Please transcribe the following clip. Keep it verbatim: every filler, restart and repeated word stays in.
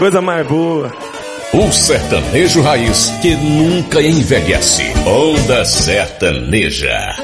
Coisa mais boa. O sertanejo raiz que nunca envelhece. Onda Sertaneja.